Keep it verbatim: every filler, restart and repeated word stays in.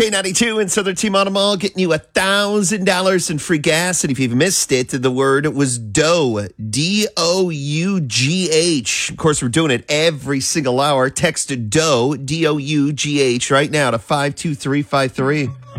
K ninety-two and Southern Team Auto Mall getting you one thousand dollars in free gas. And if you've missed it, the word was dough, D O U G H. Of course, we're doing it every single hour. Text dough, D O U G H, right now to five two three five three.